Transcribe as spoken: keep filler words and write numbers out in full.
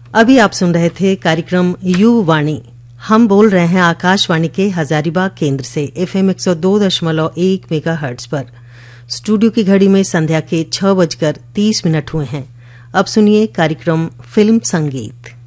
अभी आप सुन रहे थे कार्यक्रम यू वाणी। हम बोल रहे हैं आकाशवाणी के हजारीबाग केंद्र से एफएम एक सौ दो दशमलव एक मेगाहर्ट्ज पर। स्टूडियो की घड़ी में संध्या के छह बजकर तीस मिनट हुए हैं। अब सुनिए कार्यक्रम फिल्म संगीत।